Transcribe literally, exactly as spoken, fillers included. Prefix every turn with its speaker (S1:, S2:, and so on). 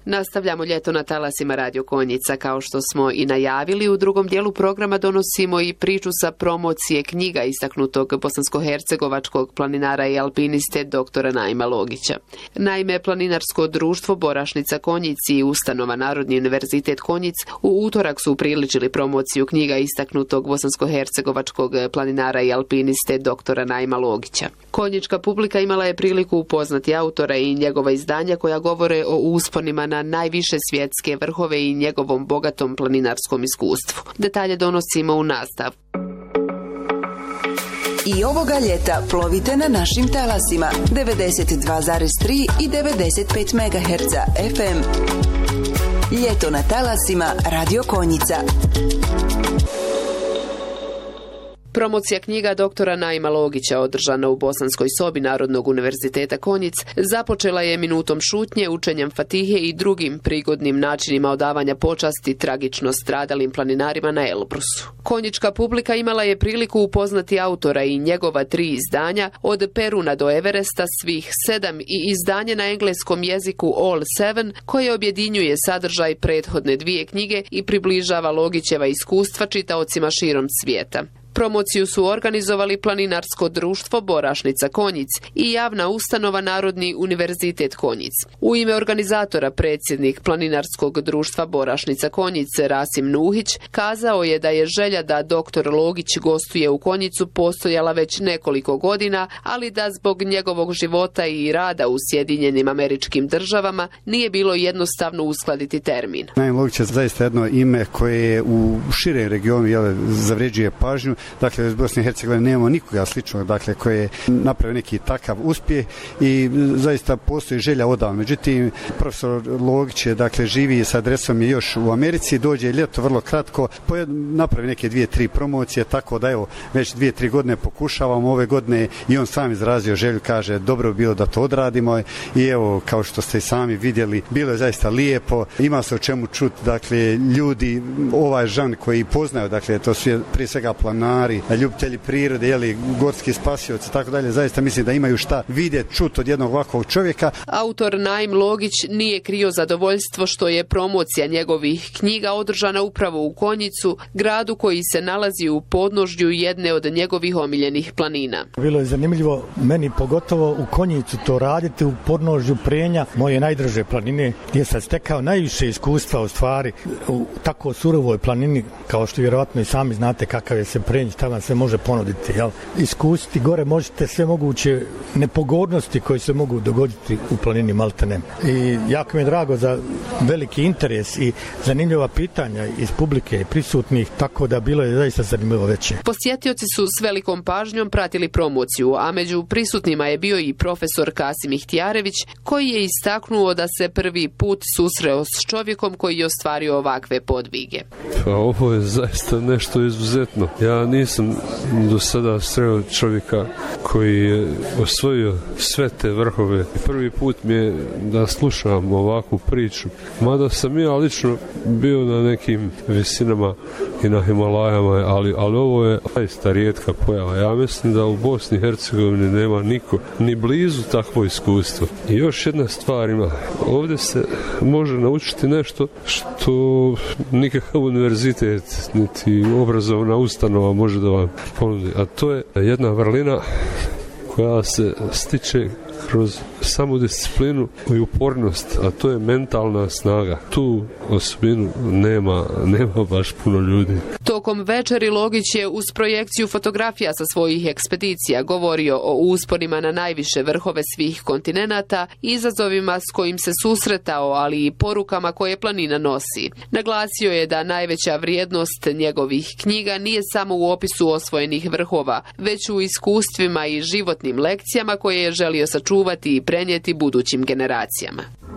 S1: Nastavljamo ljeto na talasima Radio Konjica. Kao što smo i najavili, u drugom dijelu programa donosimo i priču sa promocije knjiga istaknutog bosansko-hercegovačkog planinara i alpiniste doktora Naima Logića. Naime, Planinarsko društvo Borašnica Konjic i ustanova Narodni univerzitet Konjic u utorak su upriličili promociju knjiga istaknutog bosansko-hercegovačkog planinara i alpiniste doktora Naima Logića. Konjička publika imala je priliku upoznati autora i njegova izdanja koja govore o usponima na najviše svjetske vrhove i njegovom bogatom planinarskom iskustvu. Detalje donosimo u nastav.
S2: I ovoga ljeta plovite na našim talasima devedeset dva zarez tri i devedeset pet megaherca F M. Ljeto na talasima Radio Konjica.
S1: Promocija knjiga doktora Naima Logića održana u Bosanskoj sobi Narodnog univerziteta Konjic započela je minutom šutnje, učenjem fatihe i drugim prigodnim načinima odavanja počasti tragično stradalim planinarima na Elbrusu. Konjička publika imala je priliku upoznati autora i njegova tri izdanja, od Peruna do Everesta svih sedam i izdanje na engleskom jeziku All Seven, koje objedinjuje sadržaj prethodne dvije knjige i približava Logićeva iskustva čitaocima širom svijeta. Promociju su organizovali Planinarsko društvo Borašnica Konjic i javna ustanova Narodni univerzitet Konjic. U ime organizatora predsjednik Planinarskog društva Borašnica Konjic Rasim Nuhić kazao je da je želja da doktor Logić gostuje u Konjicu postojala već nekoliko godina, ali da zbog njegovog života i rada u Sjedinjenim Američkim Državama nije bilo jednostavno uskladiti termin.
S3: Naim Logić je zaista jedno ime koje je u širem regionu jele, zavređuje pažnju. Dakle, u Bosni i Hercegovini nemamo nikoga sličnog, dakle, koji je napravio neki takav uspjeh i zaista postoji želja odavno. Međutim, profesor Logić je, dakle, živi sa adresom je još u Americi, dođe ljeto vrlo kratko, napravi neke dvije, tri promocije, tako da evo, već dvije, tri godine pokušavamo ove godine i on sam izrazio želju, kaže, dobro bi bilo da to odradimo i evo, kao što ste i sami vidjeli, bilo je zaista lijepo, ima se o čemu čuti, dakle, ljudi, ovaj žan koji poznaju, dakle, to su prije svega planinari, ljubitelji prirode, jeli, gorski spasioci, tako dalje, zaista mislim da imaju šta vidjeti, čuti od jednog ovakvog čovjeka.
S1: Autor Naim Logić nije krio zadovoljstvo što je promocija njegovih knjiga održana upravo u Konjicu, gradu koji se nalazi u podnožju jedne od njegovih omiljenih planina.
S4: Bilo je zanimljivo meni pogotovo u Konjicu to raditi, u podnožju Prenja, moje najdraže planine, gdje sam stekao najviše iskustva u stvari u tako surovoj planini, kao što vjerovatno i sami znate kakav je se Prenj, šta vam se može ponuditi, jel? Iskusiti gore možete sve moguće nepogodnosti koje se mogu dogoditi u planini Maltene. I jako mi je drago za veliki interes i zanimljiva pitanja iz publike i prisutnih, tako da bilo je zaista zanimljivo veće.
S1: Posjetioci su s velikom pažnjom pratili promociju, a među prisutnima je bio i profesor Kasim Ihtijarević, koji je istaknuo da se prvi put susreo s čovjekom koji je ostvario ovakve podvige.
S5: Pa ovo je zaista nešto izuzetno. Ja nisam do sada sreo čovjeka koji je osvojio sve te vrhove. Prvi put mi je da slušam ovakvu priču. Mada sam ja lično bio na nekim visinama i na Himalajama, ali, ali ovo je zaista rijetka pojava. Ja mislim da u Bosni i Hercegovini nema niko ni blizu takvo iskustvo. I još jedna stvar ima. Ovdje se može naučiti nešto što nikakav univerzitet niti obrazovna ustanova može da vam ponudi. A to je jedna vrlina koja se stiče kroz samu disciplinu i upornost, a to je mentalna snaga. Tu osobinu nema, nema baš puno ljudi.
S1: Tokom večeri Logić je uz projekciju fotografija sa svojih ekspedicija govorio o usponima na najviše vrhove svih kontinenata, izazovima s kojim se susretao, ali i porukama koje planina nosi. Naglasio je da najveća vrijednost njegovih knjiga nije samo u opisu osvojenih vrhova, već u iskustvima i životnim lekcijama koje je želio sačuvati i prenijeti budućim generacijama.